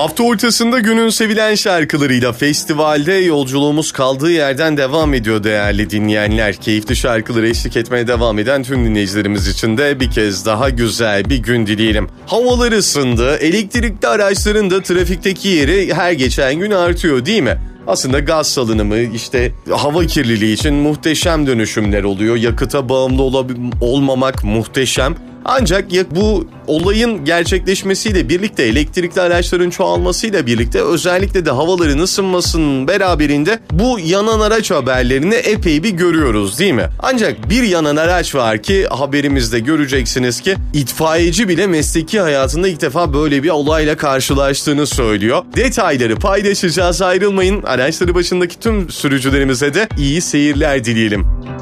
Hafta ortasında günün sevilen şarkılarıyla festivalde yolculuğumuz kaldığı yerden devam ediyor değerli dinleyenler. Keyifli şarkıları eşlik etmeye devam eden tüm dinleyicilerimiz için de bir kez daha güzel bir gün dileyelim. Havalar ısındı, elektrikli araçların da trafikteki yeri her geçen gün artıyor değil mi? Aslında gaz salınımı, hava kirliliği için muhteşem dönüşümler oluyor. Yakıta bağımlı olmamak muhteşem. Ancak bu olayın gerçekleşmesiyle birlikte, elektrikli araçların çoğalmasıyla birlikte özellikle de havaların ısınmasının beraberinde bu yanan araç haberlerini epey bir görüyoruz değil mi? Ancak bir yanan araç var ki haberimizde göreceksiniz ki itfaiyeci bile mesleki hayatında ilk defa böyle bir olayla karşılaştığını söylüyor. Detayları paylaşacağız, ayrılmayın. Araçları başındaki tüm sürücülerimize de iyi seyirler dileyelim.